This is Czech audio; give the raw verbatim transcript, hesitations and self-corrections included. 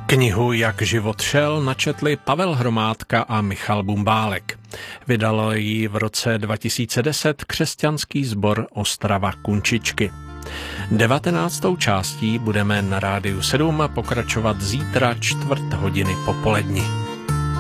Knihu Jak život šel načetli Pavel Hromádka a Michal Bumbálek. Vydalo ji v roce dva tisíce deset křesťanský sbor Ostrava Kunčičky. Devatenáctou částí budeme na Rádiu sedm pokračovat zítra čtvrt hodiny popoledni.